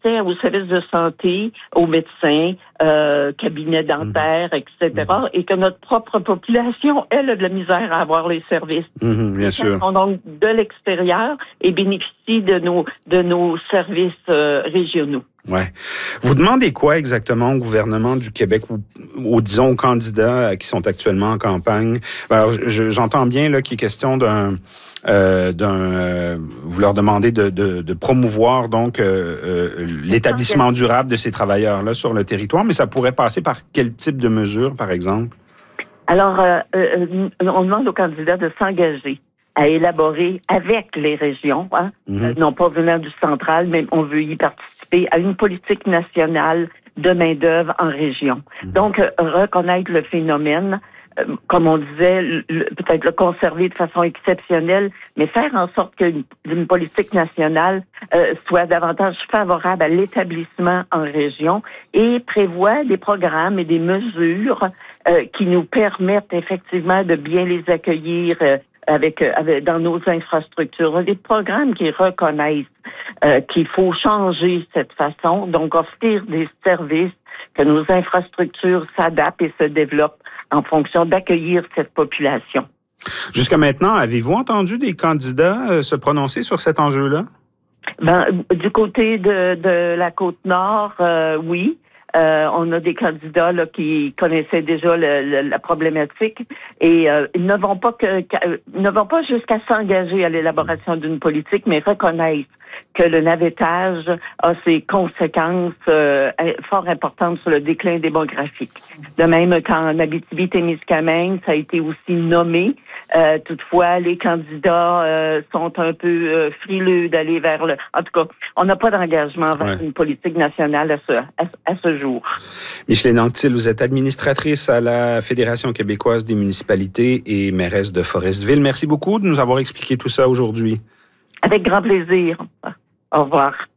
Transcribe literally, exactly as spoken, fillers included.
accès aux services de santé, aux médecins, euh, cabinets dentaires, mmh. et cetera, mmh. et que notre propre population, elle, a de la misère à avoir les services. Mmh, bien sûr. Ils sont donc de l'extérieur et bénéficient de nos de nos services euh, régionaux. Ouais. Vous demandez quoi exactement au gouvernement du Québec ou, ou disons aux candidats qui sont actuellement en campagne? Alors, je, j'entends bien là qu'il est question d'un, euh, d'un, euh, vous leur demandez de, de, de promouvoir donc euh, euh, l'établissement durable de ces travailleurs-là sur le territoire, mais ça pourrait passer par quel type de mesures, par exemple? Alors, euh, euh, on demande aux candidats de s'engager à élaborer avec les régions, hein, mm-hmm. euh, non pas venant du central, mais on veut y participer à une politique nationale de main-d'œuvre en région. Mm-hmm. Donc, euh, reconnaître le phénomène, euh, comme on disait, le, peut-être le conserver de façon exceptionnelle, mais faire en sorte qu'une une politique nationale euh, soit davantage favorable à l'établissement en région et prévoit des programmes et des mesures euh, qui nous permettent effectivement de bien les accueillir euh, Avec, avec dans nos infrastructures, des programmes qui reconnaissent euh, qu'il faut changer cette façon, donc offrir des services, que nos infrastructures s'adaptent et se développent en fonction d'accueillir cette population. Jusqu'à maintenant, avez-vous entendu des candidats euh, se prononcer sur cet enjeu-là? Ben, du côté de, de la Côte-Nord, euh, oui. Euh, on a des candidats là, qui connaissaient déjà le, le, la problématique et euh, ils ne vont pas que, que ne vont pas jusqu'à s'engager à l'élaboration d'une politique, mais reconnaissent que le navettage a ses conséquences euh, fort importantes sur le déclin démographique. De même qu'en Abitibi-Témiscamingue, ça a été aussi nommé. Euh, toutefois, les candidats euh, sont un peu euh, frileux d'aller vers le... En tout cas, on n'a pas d'engagement vers ouais. une politique nationale à ce, à, à ce jour. Micheline Anctil, vous êtes administratrice à la Fédération québécoise des municipalités et mairesse de Forestville. Merci beaucoup de nous avoir expliqué tout ça aujourd'hui. Avec grand plaisir. Au revoir.